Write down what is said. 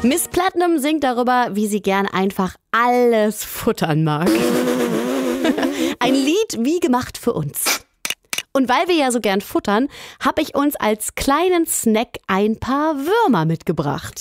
Miss Platinum singt darüber, wie sie gern einfach alles futtern mag. Ein Lied wie gemacht für uns. Und weil wir ja so gern futtern, habe ich uns als kleinen Snack ein paar Würmer mitgebracht.